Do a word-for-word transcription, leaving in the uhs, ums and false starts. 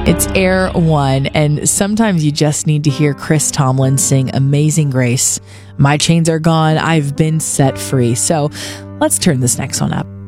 It's Air One, and sometimes you just need to hear Chris Tomlin sing Amazing Grace. My chains are gone. I've been set free. So let's turn this next one up.